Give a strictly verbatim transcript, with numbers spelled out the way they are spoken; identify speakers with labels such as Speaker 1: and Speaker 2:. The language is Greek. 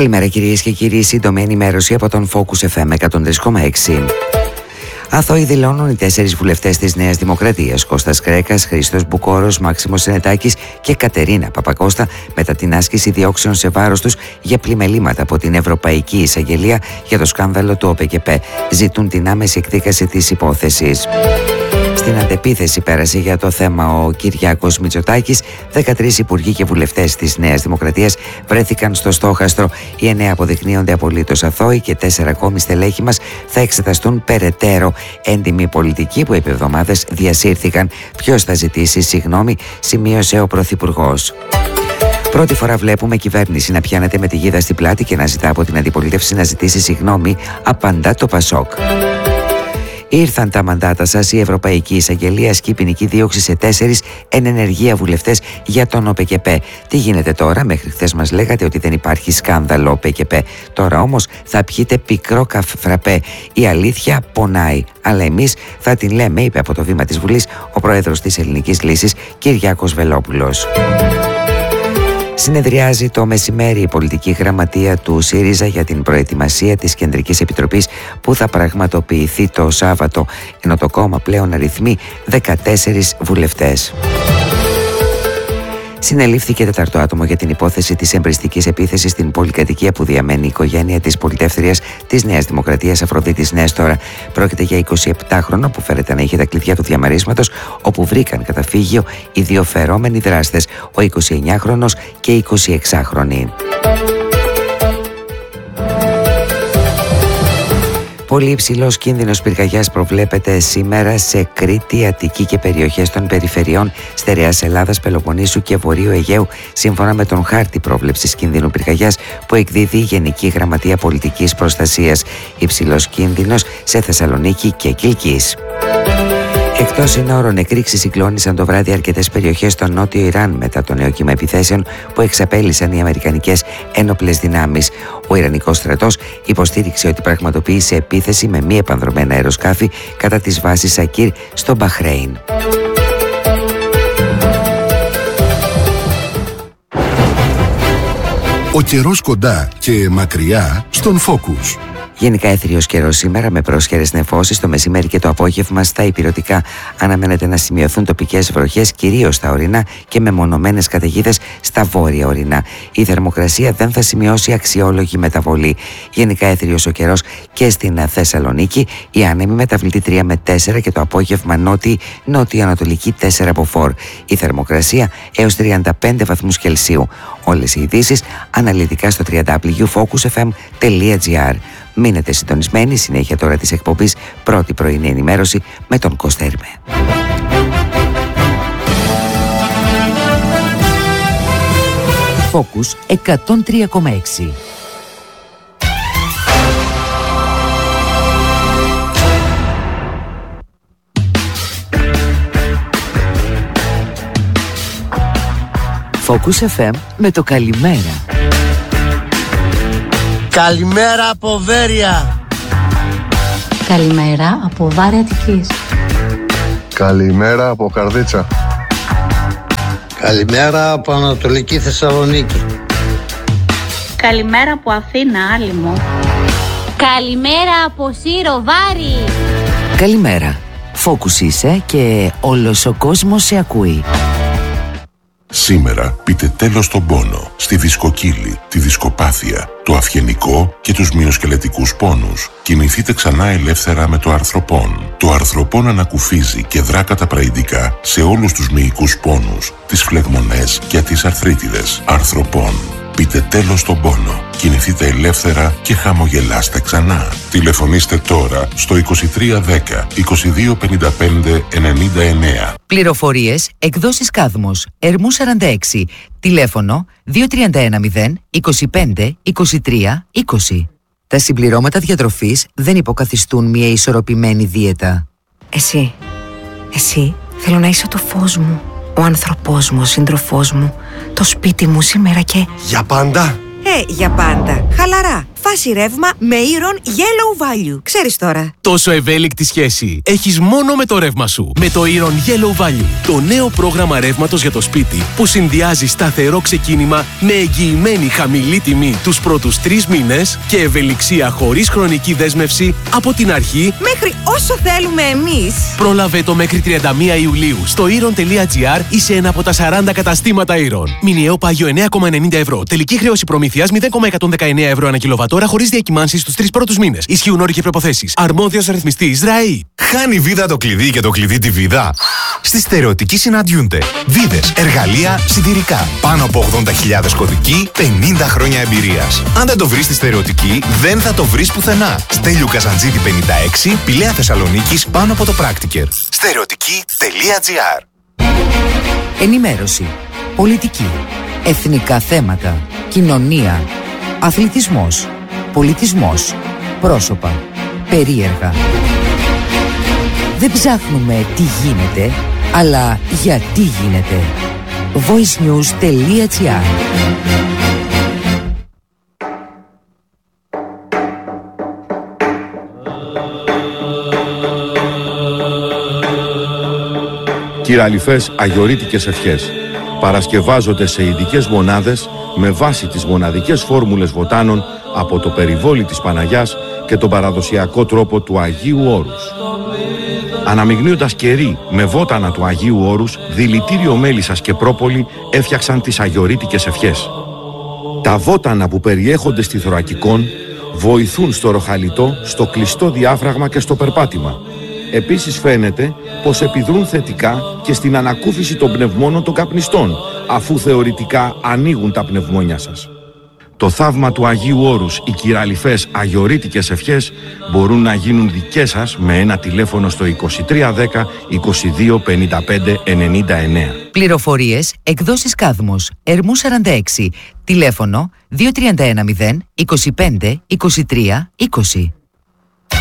Speaker 1: Καλημέρα κυρίες και κύριοι, σύντομη ενημέρωση από τον Focus εφ εμ εκατόν τρία κόμμα έξι. Αθώοι δηλώνουν οι τέσσερις βουλευτές της Νέας Δημοκρατίας, Κώστας Κρέκας, Χρήστος Μπουκόρος, Μάξιμος Σενετάκης και Κατερίνα Παπακώστα, μετά την άσκηση διώξεων σε βάρος τους για πλημελήματα από την Ευρωπαϊκή Εισαγγελία για το σκάνδαλο του ΟΠΕΚΕΠΕ, ζητούν την άμεση εκδίκαση της υπόθεσης. Στην αντεπίθεση πέρασε για το θέμα ο Κυριάκος Μητσοτάκης. δεκατρείς υπουργοί και βουλευτές της Νέας Δημοκρατίας βρέθηκαν στο στόχαστρο. Οι εννέα αποδεικνύονται απολύτως αθώοι και τέσσερα ακόμη στελέχη μας θα εξεταστούν περαιτέρω. Έντιμοι πολιτικοί που επί εβδομάδες διασύρθηκαν. Ποιος θα ζητήσει συγγνώμη, σημείωσε ο Πρωθυπουργός. Πρώτη φορά βλέπουμε κυβέρνηση να πιάνεται με τη γίδα στην πλάτη και να ζητά από την αντιπολίτευση να ζητήσει συγγνώμη, απαντά το Πασόκ. Ήρθαν τα μαντάτα σας. Η Ευρωπαϊκή Εισαγγελία ασκεί ποινική δίωξη σε τέσσερις εν ενεργεία βουλευτές για τον ΟΠΕΚΕΠΕ. Τι γίνεται τώρα? Μέχρι χθες μας λέγατε ότι δεν υπάρχει σκάνδαλο ΟΠΕΚΕΠΕ. Τώρα όμως θα πιείτε πικρό καφραπέ. Η αλήθεια πονάει. Αλλά εμείς θα την λέμε, είπε από το βήμα της Βουλής ο πρόεδρος της Ελληνικής Λύσης, Κυριάκος Βελόπουλος. Συνεδριάζει το μεσημέρι η πολιτική γραμματεία του ΣΥΡΙΖΑ για την προετοιμασία της Κεντρικής Επιτροπής που θα πραγματοποιηθεί το Σάββατο, ενώ το κόμμα πλέον αριθμεί δεκατέσσερις βουλευτές. Συνελήφθηκε τέταρτο άτομο για την υπόθεση της εμπριστικής επίθεσης στην πολυκατοικία που διαμένει η οικογένεια της πολυτεύθυριας της Νέας Δημοκρατίας Αφροδίτης Νέστορα. Πρόκειται για εικοσιεπτάχρονο που φέρεται να είχε τα κλειδιά του διαμερίσματος, όπου βρήκαν καταφύγιο οι δύο φερόμενοι δράστες, ο εικοσιεννιάχρονος και η εικοσιεξάχρονη. Πολύ υψηλός κίνδυνος πυρκαγιάς προβλέπεται σήμερα σε Κρήτη, Αττική και περιοχές των περιφερειών στερεάς Ελλάδας, Πελοποννήσου και Βορείου Αιγαίου, σύμφωνα με τον χάρτη πρόβλεψης κινδύνου πυρκαγιάς που εκδίδει η Γενική Γραμματεία Πολιτικής Προστασίας. Υψηλός κίνδυνος σε Θεσσαλονίκη και Κιλκής. Εκτός συνόρων, εκρήξεις συγκλώνησαν το βράδυ αρκετές περιοχές στο νότιο Ιράν μετά το νέο κύμα επιθέσεων που εξαπέλυσαν οι αμερικανικές ένοπλες δυνάμεις. Ο Ιρανικός στρατός υποστήριξε ότι πραγματοποίησε επίθεση με μη επανδρομένα αεροσκάφη κατά της βάσης Σακίρ στο Μπαχρέιν.
Speaker 2: Ο καιρός κοντά και μακριά στον Focus.
Speaker 1: Γενικά έθριος καιρός σήμερα με πρόσχερες νεφώσεις το μεσημέρι και το απόγευμα στα ηπειρωτικά. Αναμένεται να σημειωθούν τοπικές βροχές κυρίως στα ορεινά και μεμονωμένες καταιγίδες στα βόρεια ορεινά. Η θερμοκρασία δεν θα σημειώσει αξιόλογη μεταβολή. Γενικά έθριος ο καιρός και στην Θεσσαλονίκη. Η άνεμη μεταβλητή τρία με τέσσερα και το απόγευμα νότιη νότιο-ανατολική τέσσερα από φορ. Η θερμοκρασία έως τριάντα πέντε βαθμούς Κελσίου. Όλες οι ειδήσεις αναλυτικά στο double-u double-u double-u τελεία focus f m τελεία g r. Μείνετε συντονισμένοι, συνέχεια τώρα της εκπομπής πρώτη πρωινή ενημέρωση με τον Κώστα Ερμέ.
Speaker 3: Focus εκατόν τρία κόμμα έξι. Focus εφ εμ με το καλημέρα.
Speaker 4: Καλημέρα από Βέρεια.
Speaker 5: Καλημέρα από Βάρη Αττικής.
Speaker 6: Καλημέρα από Καρδίτσα.
Speaker 7: Καλημέρα από Ανατολική Θεσσαλονίκη.
Speaker 8: Καλημέρα από Αθήνα Άλυμο.
Speaker 9: Καλημέρα από Σύρο Βάρη.
Speaker 3: Καλημέρα. Focus είσαι και όλος ο κόσμος σε ακούει.
Speaker 2: Σήμερα πείτε τέλος στον πόνο, στη δισκοκύλη, τη δισκοπάθεια, το αυγενικό και τους μυοσκελετικούς πόνους. Κινηθείτε ξανά ελεύθερα με το αρθροπόν. Το αρθροπόν ανακουφίζει και δρά καταπραϊντικά σε όλους τους μυϊκούς πόνους, τις φλεγμονές και τις αρθρίτιδες. Αρθροπόν. Πείτε τέλος στον πόνο. Κινηθείτε ελεύθερα και χαμογελάστε ξανά. Τηλεφωνήστε τώρα στο είκοσι τρία δέκα είκοσι δύο πενήντα πέντε ενενήντα εννέα.
Speaker 3: Πληροφορίες, εκδόσεις Κάδμος, Ερμού σαράντα έξι, τηλέφωνο δύο τρία ένα μηδέν είκοσι πέντε είκοσι τρία είκοσι. Τα συμπληρώματα διατροφής δεν υποκαθιστούν μια ισορροπημένη δίαιτα.
Speaker 10: Εσύ, εσύ θέλω να είσαι το φως μου, ο άνθρωπός μου, ο σύντροφός μου, το σπίτι μου σήμερα και...
Speaker 4: Για πάντα.
Speaker 10: Ε, για πάντα. Χαλαρά. φάση ρεύμα με Iron Yellow Value. Ξέρεις τώρα.
Speaker 5: Τόσο ευέλικτη σχέση έχεις μόνο με το ρεύμα σου. Με το Iron Yellow Value, το νέο πρόγραμμα ρεύματος για το σπίτι που συνδυάζει σταθερό ξεκίνημα με εγγυημένη χαμηλή τιμή τους πρώτους τρεις μήνες και ευελιξία χωρίς χρονική δέσμευση από την αρχή
Speaker 10: Μέχρι όσο θέλουμε εμείς.
Speaker 5: Πρόλαβε το μέχρι τριάντα μία Ιουλίου στο iron τελεία gr ή σε ένα από τα σαράντα καταστήματα Iron. Μηνιαίο πάγιο εννέα κόμμα ενενήντα ευρώ. Τελική χρέωση προμήθειας μηδέν κόμμα εκατόν δεκαεννέα ευρώ ανά κιλοβατόρα χωρίς διακυμάνσεις στους τρεις πρώτους μήνες. Ισχύουν όροι και προϋποθέσεις. Αρμόδιος ρυθμιστής ΡΑΗ.
Speaker 8: Χάνει βίδα το κλειδί και το κλειδί τη βίδα. Στη Στερεωτική συναντιούνται βίδες, εργαλεία, σιδηρικά. Πάνω από ογδόντα χιλιάδες κωδικοί, πενήντα χρόνια εμπειρίας. Αν δεν το βρεις στη Στερεωτική, δεν θα το βρεις πουθενά. Στέλιου Καζαντζίδη πενήντα έξι, Πηλαία Θεσσαλονίκης, πάνω από το Πράκτικερ. στερεωτική τελεία gr.
Speaker 3: Ενημέρωση, πολιτική, εθνικά θέματα, κοινωνία, αθλητισμός, πολιτισμός, πρόσωπα, περίεργα. Δεν ψάχνουμε τι γίνεται, αλλά γιατί γίνεται. voice news τελεία gr.
Speaker 11: Κυραλιφές αγιορείτικες ευχές παρασκευάζονται σε ειδικές μονάδες με βάση τις μοναδικές φόρμουλες βοτάνων από το περιβόλι της Παναγιάς και τον παραδοσιακό τρόπο του Αγίου Όρους. Αναμειγνύοντας κερί με βότανα του Αγίου Όρους, δηλητήριο μέλισσας και πρόπολη έφτιαξαν τις αγιορείτικες ευχές. Τα βότανα που περιέχονται στη θωρακικόν βοηθούν στο ροχαλιτό, στο κλειστό διάφραγμα και στο περπάτημα. Επίσης φαίνεται πως επιδρούν θετικά και στην ανακούφιση των πνευμόνων των καπνιστών, αφού θεωρητικά ανοίγουν τα πνευμόνια σας. Το θαύμα του Αγίου Όρους, οι κυραλιφές αγιορείτικες ευχές μπορούν να γίνουν δικές σας με ένα τηλέφωνο στο είκοσι τρία δέκα είκοσι δύο πενήντα πέντε ενενήντα εννέα.
Speaker 3: Πληροφορίες, εκδόσεις Κάδμος, Ερμού σαράντα έξι, τηλέφωνο δύο τρία ένα μηδέν είκοσι πέντε είκοσι τρία είκοσι.